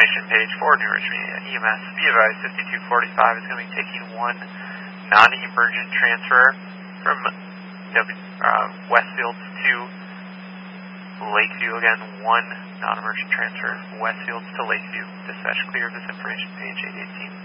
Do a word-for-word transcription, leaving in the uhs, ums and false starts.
information page for New Richmond E M S. Be advised, fifty-two forty-five is going to be taking one non-emergent transfer from w, uh, Westfields to Lakeview. Again, one non-emergent transfer from Westfields to Lakeview. Dispatch clear of this information page eight eighteen.